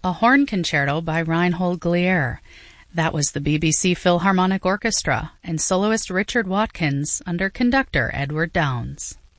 a horn concerto by Reinhold Glier. That was the BBC Philharmonic Orchestra and soloist Richard Watkins under conductor Edward Downes.